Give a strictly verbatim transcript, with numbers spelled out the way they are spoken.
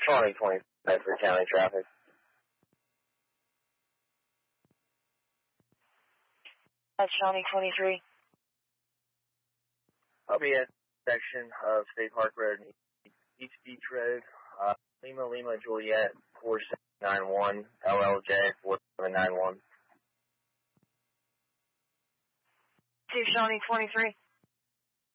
Shawnee twenty, Bedford County traffic. That's Shawnee twenty-three. I'll be at the section of State Park Road and East Beach Road, uh, Lima Lima Juliet four six nine one, L L J four seven nine one. Two Shawnee twenty-three.